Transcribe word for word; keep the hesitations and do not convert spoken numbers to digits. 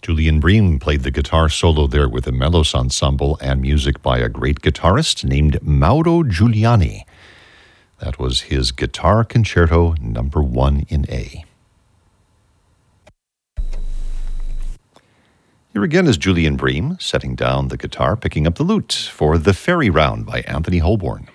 Julian Bream played the guitar solo there with the Melos Ensemble and music by a great guitarist named Mauro Giuliani. That was his Guitar Concerto number one in A. Here again is Julian Bream setting down the guitar, picking up the lute for The Fairy Round by Anthony Holborn.